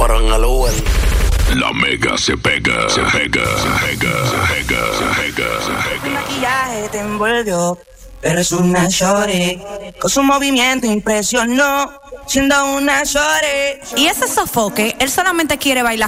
pero en el Uber. La mega se pega, se pega, se pega, se pega, se pega, se pega. El maquillaje te envolvió, pero es una shorty. Con su movimiento impresionó, siendo una shorty. Y ese sofoque, él solamente quiere bailar